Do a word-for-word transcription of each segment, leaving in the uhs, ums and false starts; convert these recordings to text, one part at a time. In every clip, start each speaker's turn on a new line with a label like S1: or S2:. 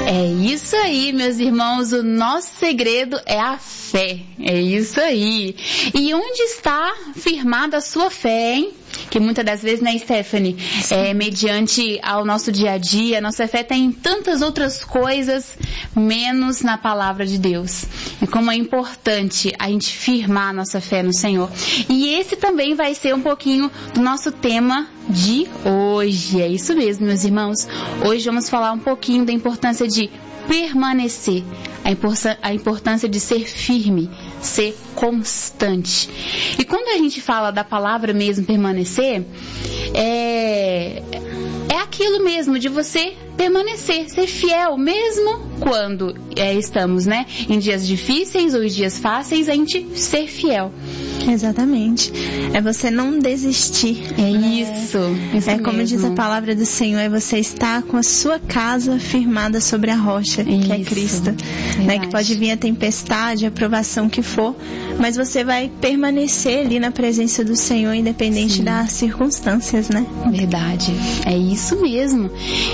S1: É isso aí, meus irmãos, o nosso segredo é a fé, é isso aí. E onde está firmada a sua fé, hein? Que muitas das vezes, né, Stephanie, é, mediante ao nosso dia a dia, a nossa fé tem tantas outras coisas, menos na palavra de Deus. E como é importante a gente firmar a nossa fé no Senhor. E esse também vai ser um pouquinho do nosso tema de hoje. É isso mesmo, meus irmãos. Hoje vamos falar um pouquinho da importância de permanecer, a importância, a importância de ser firme, ser constante. E quando a gente fala da palavra mesmo permanecer, é, é aquilo mesmo de você permanecer, ser fiel, mesmo quando é, estamos, né, em dias difíceis ou em dias fáceis, a gente ser fiel.
S2: Exatamente. É você não desistir.
S1: É isso. isso
S2: é
S1: mesmo.
S2: Como diz a palavra do Senhor, é você estar com a sua casa firmada sobre a rocha,
S1: isso.
S2: que é Cristo. Né? Que pode vir a tempestade, a provação que for, mas você vai permanecer ali na presença do Senhor, independente Sim. das circunstâncias, né?
S1: Verdade. É isso mesmo.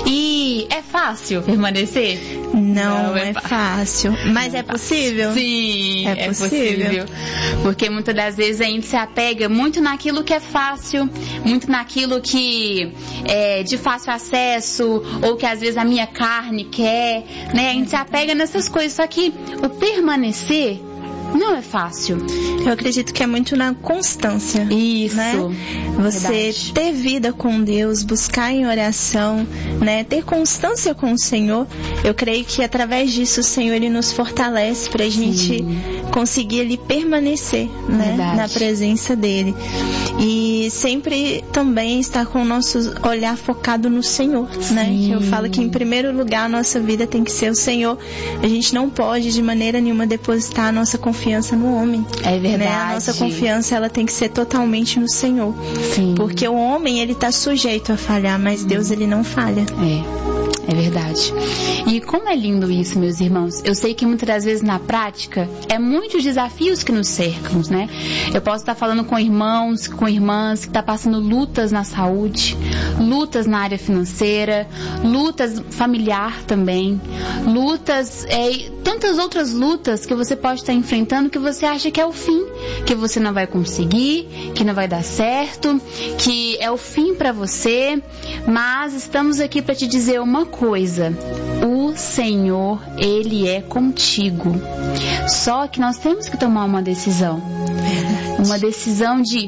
S1: E é fácil permanecer?
S2: Não, não é, é fácil. Mas é possível?
S1: Sim,
S2: é,
S1: é
S2: possível.
S1: possível. Porque muitas das vezes a gente se apega muito naquilo que é fácil, muito naquilo que é de fácil acesso, ou que às vezes a minha carne quer, né? A gente se apega nessas coisas, só que o permanecer não é fácil.
S2: Eu acredito que é muito na constância.
S1: Isso.
S2: Né? Você
S1: Verdade.
S2: ter vida com Deus, buscar em oração, né? Ter constância com o Senhor. Eu creio que através disso o Senhor ele nos fortalece pra gente Sim. conseguir ali permanecer, né? Na presença dele. E sempre também estar com o nosso olhar focado no Senhor, Sim. né? Que eu falo que em primeiro lugar a nossa vida tem que ser o Senhor. A gente não pode de maneira nenhuma depositar a nossa confiança no homem.
S1: É verdade.
S2: Né? A nossa confiança ela tem que ser totalmente no Senhor.
S1: Sim.
S2: Porque o homem ele está sujeito a falhar, mas hum. Deus ele não falha.
S1: É. É verdade. E como é lindo isso, meus irmãos. Eu sei que muitas das vezes na prática é muitos desafios que nos cercam, né? Eu posso estar falando com irmãos, com irmãs que estão passando lutas na saúde, lutas na área financeira, lutas familiar também, lutas, é, tantas outras lutas que você pode estar enfrentando que você acha que é o fim, que você não vai conseguir, que não vai dar certo, que é o fim para você, mas estamos aqui para te dizer uma coisa: o Senhor, Ele é contigo. Só que nós temos que tomar uma decisão. Uma decisão de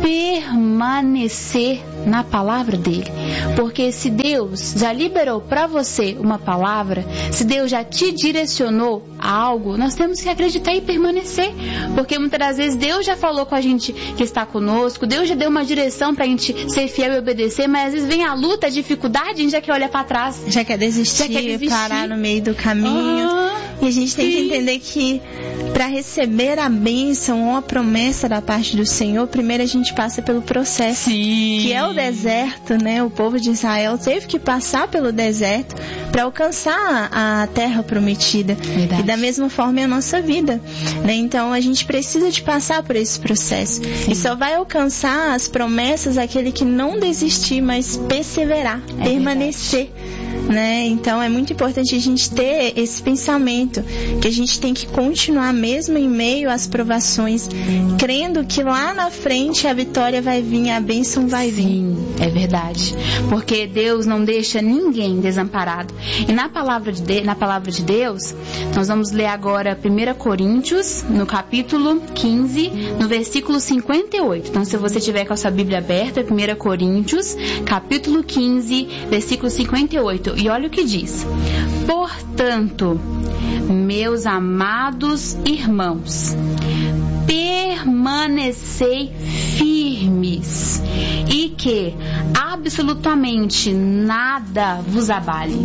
S1: permanecer na palavra dele. Porque se Deus já liberou para você uma palavra, se Deus já te direcionou a algo, nós temos que acreditar e permanecer. Porque muitas das vezes Deus já falou com a gente que está conosco, Deus já deu uma direção para a gente ser fiel e obedecer, mas às vezes vem a luta, a dificuldade, a gente já quer olhar para trás.
S2: Já quer desistir, já quer desistir, parar no meio do caminho. Ah, e a gente tem sim. que entender que para receber a bênção ou a promessa da parte do Senhor, primeiro a gente passa pelo processo,
S1: sim.
S2: que é o deserto, né? O povo de Israel teve que passar pelo deserto para alcançar a terra prometida.
S1: Verdade.
S2: E da mesma forma é a nossa vida, né? Então a gente precisa de passar por esse processo. Sim. E só vai alcançar as promessas aquele que não desistir, mas perseverar, é permanecer. Né? Então é muito importante a gente ter esse pensamento que a gente tem que continuar mesmo em meio às provações, crendo que lá na frente a vitória vai vir, a bênção vai vir.
S1: Sim, é verdade, porque Deus não deixa ninguém desamparado. E na palavra de, de, na palavra de Deus, nós vamos ler agora primeira Coríntios, no capítulo quinze, no versículo cinquenta e oito. Então se você tiver com a sua Bíblia aberta, primeira Coríntios, capítulo quinze, versículo cinquenta e oito. E olha o que diz: portanto, meus amados irmãos, permanecei firmes e que absolutamente nada vos abale.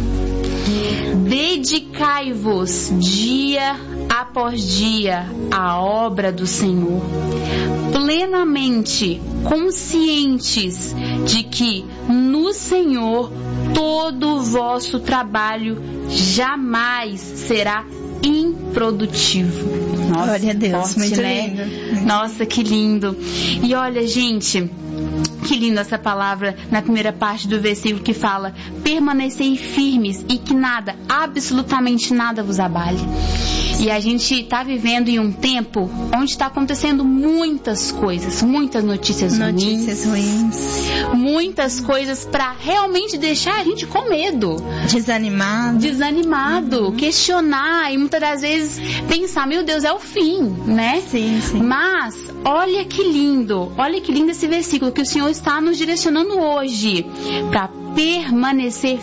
S1: Dedicai-vos dia após dia à obra do Senhor, plenamente conscientes de que no Senhor todo o vosso trabalho jamais será improdutivo. Nossa,
S2: glória a Deus,
S1: forte,
S2: muito
S1: né?
S2: lindo.
S1: Nossa, que lindo. E olha, gente, que linda essa palavra na primeira parte do versículo que fala: permanecei firmes e que nada, absolutamente nada vos abale. E a gente está vivendo em um tempo onde está acontecendo muitas coisas, muitas notícias,
S2: notícias ruins,
S1: ruins, muitas coisas para realmente deixar a gente com medo,
S2: desanimado,
S1: desanimado, uhum. questionar e muitas das vezes pensar: meu Deus, é o fim, né?
S2: Sim, sim.
S1: Mas olha que lindo, olha que lindo esse versículo que o Senhor está nos direcionando hoje para permanecer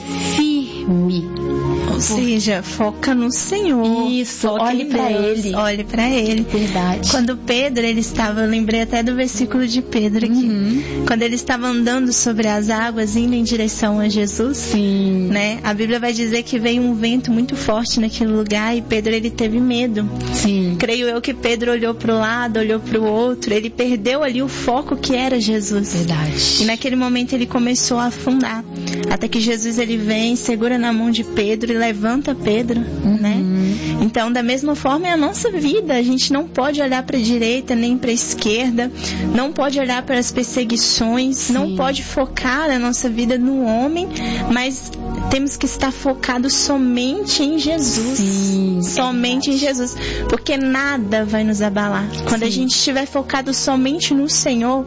S1: firme.
S2: Ou seja, foca no Senhor.
S1: Isso, olhe para Ele.
S2: Olhe para Ele.
S1: Verdade.
S2: Quando Pedro, ele estava, eu lembrei até do versículo de Pedro aqui.
S1: Uhum.
S2: Quando ele estava andando sobre as águas, indo em direção a Jesus.
S1: Sim.
S2: Né? A Bíblia vai dizer que veio um vento muito forte naquele lugar e Pedro, ele teve medo.
S1: Sim.
S2: Creio eu que Pedro olhou para o lado, olhou para o outro. Ele perdeu ali o foco que era Jesus.
S1: Verdade.
S2: E naquele momento ele começou a afundar. Até que Jesus, ele vem, segura na mão de Pedro e levanta Pedro,
S1: uhum.
S2: né? Então, da mesma forma é a nossa vida. A gente não pode olhar para a direita nem para a esquerda, não pode olhar para as perseguições, Sim. não pode focar a nossa vida no homem, mas temos que estar focados somente em Jesus.
S1: Sim,
S2: somente
S1: é
S2: em Jesus, porque nada vai nos abalar. Quando Sim. a gente estiver focado somente no Senhor,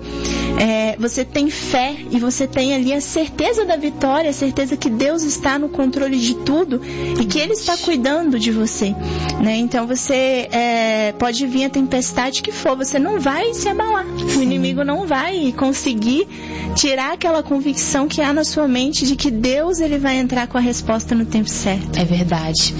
S2: é, você tem fé e você tem ali a certeza da vitória, a certeza que Deus está no controle de tudo e que Ele está cuidando de você, né? Então você é, pode vir a tempestade que for, você não vai se abalar. Sim. O inimigo não vai conseguir tirar aquela convicção que há na sua mente de que Deus, ele vai entrar com a resposta no tempo certo.
S1: É verdade.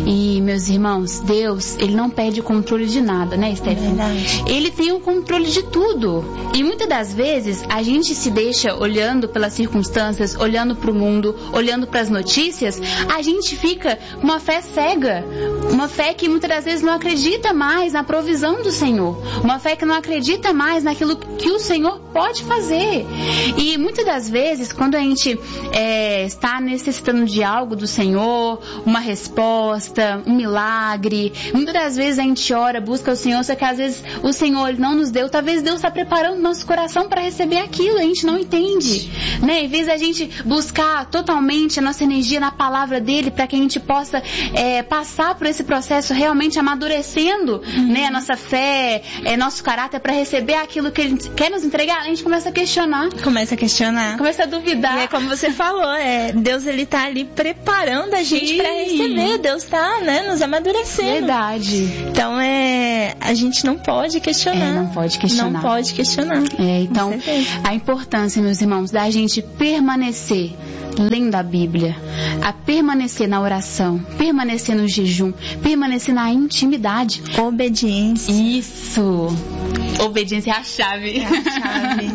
S1: E meus irmãos, Deus, ele não perde o controle de nada, né, Stephanie?
S2: É
S1: ele tem o controle de tudo. E muitas das vezes a gente se deixa olhando pelas circunstâncias, olhando para o mundo, olhando para as notícias, a gente fica com uma fé cega, uma fé que muitas das vezes não acredita mais na provisão do Senhor, uma fé que não acredita mais naquilo que o Senhor pode fazer. E muitas das vezes, quando a gente é, está necessitando de algo do Senhor, uma resposta, um milagre, muitas das vezes a gente ora, busca o Senhor, só que às vezes o Senhor ele não nos deu, talvez Deus está preparando nosso coração para receber aquilo, a gente não entende, né? Em vez da gente buscar totalmente a nossa energia na palavra dele, para que a gente possa é, passar por esse processo realmente amadurecendo, uhum. né, a nossa fé, é, nosso caráter para receber aquilo que ele quer nos entregar, a gente começa a questionar.
S2: Começa a questionar.
S1: Começa a duvidar.
S2: E é como você falou, é, Deus ele tá ali preparando a gente para receber. Deus tá, né, nos amadurecendo.
S1: Verdade.
S2: Então é, a gente não pode questionar.
S1: É, não pode questionar.
S2: Não pode questionar.
S1: É, então a importância, meus irmãos, da gente permanecer lendo a Bíblia, a permanecer na oração, permanecer no jejum, permanecer na intimidade.
S2: Obediência.
S1: Isso. Obediência é a chave.
S2: É a chave.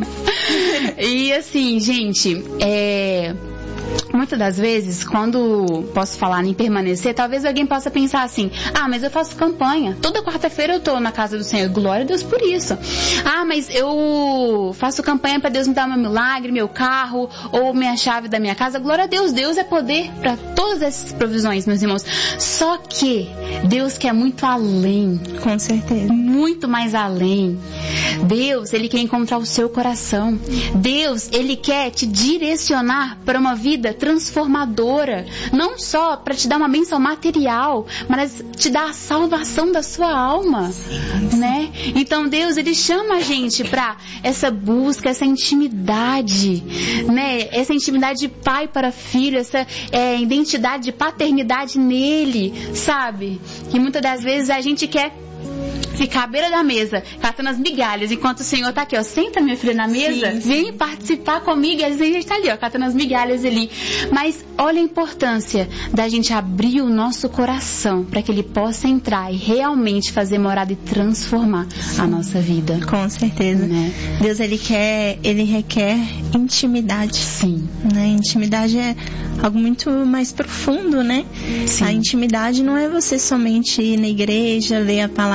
S1: E assim, gente, é... muitas das vezes, quando posso falar em permanecer, talvez alguém possa pensar assim: ah, mas eu faço campanha, toda quarta-feira eu tô na casa do Senhor, glória a Deus por isso. Ah, mas eu faço campanha para Deus me dar meu milagre, meu carro, ou minha chave da minha casa, glória a Deus. Deus é poder para todas essas provisões, meus irmãos. Só que Deus quer muito além.
S2: Com certeza.
S1: Muito mais além. Deus, ele quer encontrar o seu coração. Deus, ele quer te direcionar para uma vida transformadora, não só para te dar uma bênção material, mas te dar a salvação da sua alma, né? Então Deus, ele chama a gente para essa busca, essa intimidade, né? Essa intimidade de pai para filho, essa é, identidade de paternidade nele, sabe? Que muitas das vezes a gente quer ficar à beira da mesa, catando as migalhas, enquanto o Senhor tá aqui, ó, senta minha filha na mesa, sim, sim. Vem participar comigo, e às vezes a gente tá ali, ó, catando as migalhas ali, mas olha a importância da gente abrir o nosso coração, para que ele possa entrar e realmente fazer morada e transformar, sim, a nossa vida.
S2: Com certeza, né? Deus, ele quer, ele requer intimidade.
S1: Sim.
S2: Né? Intimidade é algo muito mais profundo, né? Sim. A intimidade não é você somente ir na igreja, ler a palavra do Senhor,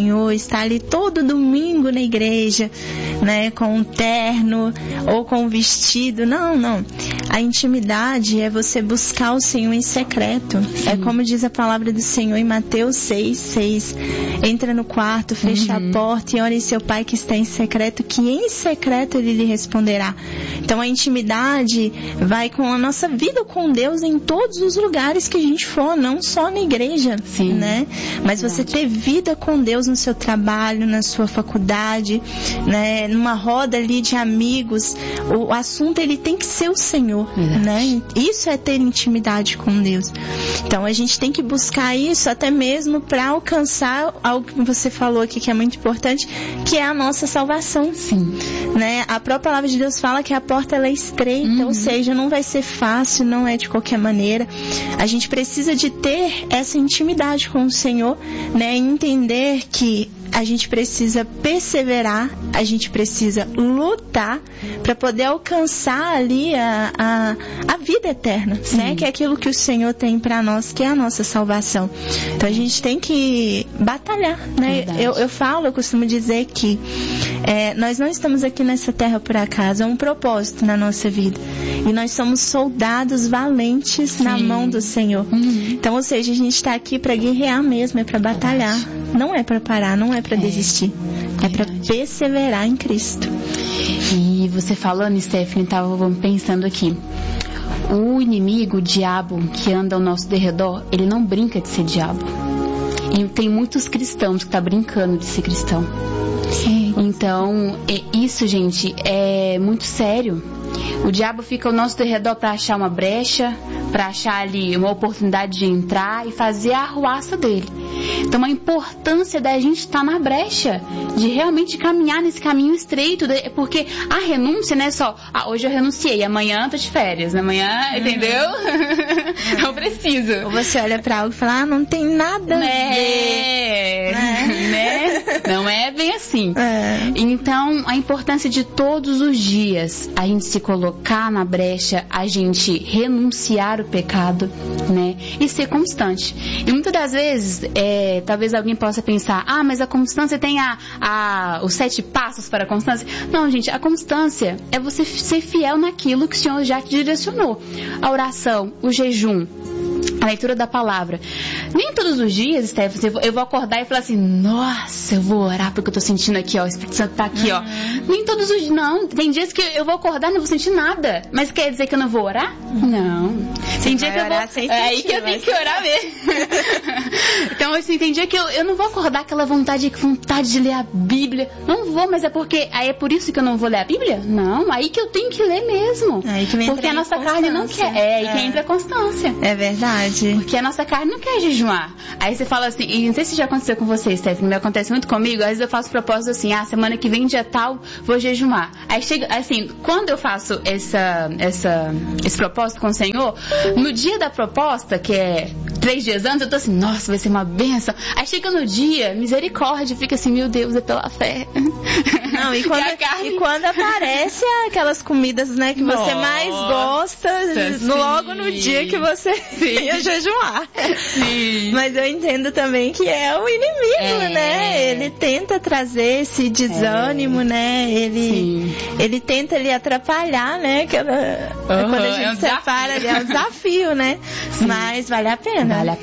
S2: Senhor, estar ali todo domingo na igreja, né, com um terno ou com um vestido. Não, não. A intimidade é você buscar o Senhor em secreto. Sim. É como diz a palavra do Senhor em Mateus seis, seis. Entra no quarto, fecha uhum. a porta e ore em seu Pai que está em secreto, que em secreto Ele lhe responderá. Então a intimidade vai com a nossa vida com Deus em todos os lugares que a gente for, não só na igreja, Sim. né? Mas você ter vida com Deus no seu trabalho, na sua faculdade, né? Numa roda ali de amigos, o assunto ele tem que ser o Senhor, Verdade. né? Isso é ter intimidade com Deus. Então a gente tem que buscar isso até mesmo para alcançar algo que você falou aqui que é muito importante, que é a nossa salvação.
S1: Sim.
S2: Né? A própria palavra de Deus fala que a porta ela é estreita, uhum. ou seja, não vai ser fácil, não é de qualquer maneira. A gente precisa de ter essa intimidade com o Senhor, né? E entender que a gente precisa perseverar, a gente precisa lutar para poder alcançar ali a, a, a vida eterna, Sim. né? Que é aquilo que o Senhor tem para nós, que é a nossa salvação. Então a gente tem que batalhar, né? Eu, eu falo, eu costumo dizer que é, nós não estamos aqui nessa terra por acaso, é um propósito na nossa vida. E nós somos soldados valentes Sim. na mão do Senhor. Uhum. Então, ou seja, a gente está aqui para guerrear mesmo, é para batalhar. Não é para parar, não é para desistir. É, é para perseverar em Cristo.
S1: E você falando, Stephanie, estava pensando aqui. O inimigo, o diabo que anda ao nosso derredor, ele não brinca de ser diabo. E tem muitos cristãos que estão tá brincando de ser cristão. Sim. Então, isso, gente, é muito sério. O diabo fica ao nosso derredor para achar uma brecha, para achar ali uma oportunidade de entrar e fazer a arruaça dele. Então a importância da gente estar na brecha, de realmente caminhar nesse caminho estreito, porque a renúncia não é só, ah, hoje eu renunciei, amanhã eu tô de férias, amanhã, uhum. entendeu? Uhum. Eu preciso.
S2: Ou você olha para algo e fala, ah, não tem nada a ver.
S1: É, né? Não é bem assim. É. Então a importância de todos os dias a gente se colocar na brecha, a gente renunciar o pecado, né? E ser constante. E muitas das vezes, é, talvez alguém possa pensar, ah, mas a constância tem a, a, os sete passos para a constância. Não, gente, a constância é você ser fiel naquilo que o Senhor já te direcionou. A oração, o jejum, a leitura da palavra. Nem todos os dias, Stephanie, eu vou acordar e falar assim, nossa, eu vou orar porque eu tô sentindo aqui, ó, o Espírito Santo tá aqui, ó. Uhum. Nem todos os dias, não. Tem dias que eu vou acordar e não vou sentir nada. Mas quer dizer que eu não vou orar? Não. Tem dia que eu vou... É aí que eu tenho que orar mesmo. Então, assim, tem dia que eu, eu não vou acordar aquela vontade, vontade de ler a Bíblia. Não vou, mas é porque... Aí é por isso que eu não vou ler a Bíblia? Não, aí que eu tenho que ler mesmo. Aí que porque a nossa carne não quer. É, aí é. que entra a constância.
S2: É verdade.
S1: Porque a nossa carne não quer jejuar. Aí você fala assim, e não sei se já aconteceu com você, Stephanie, me acontece muito comigo, às vezes eu faço propósito assim, ah, semana que vem, dia tal, vou jejuar. Aí chega, assim, quando eu faço essa, essa, esse propósito com o Senhor, no dia da proposta, que é três dias antes, eu tô assim, nossa, vai ser uma bênção. Aí chega no dia, misericórdia, fica assim, meu Deus, é pela fé.
S2: Não, e quando, e carne... e quando aparece aquelas comidas, né, que nossa, você mais gosta, sim. logo no dia que você sim. ia jejuar. Sim. Mas eu entendo também que é o inimigo, é. né? Ele tenta trazer esse desânimo, é. né? Ele, ele tenta ali atrapalhar, né? Aquela, uhum, quando a gente é um separa, desafio. é um desafio, né? Sim. Mas vale a pena.
S1: Vale a